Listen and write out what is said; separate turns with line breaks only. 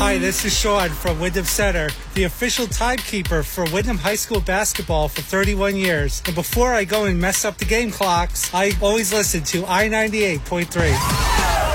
Hi, this is Sean from Wyndham Center, the official timekeeper for Wyndham High School basketball for 31 years. And before I go and mess up the game clocks, I always listen to I-98.3.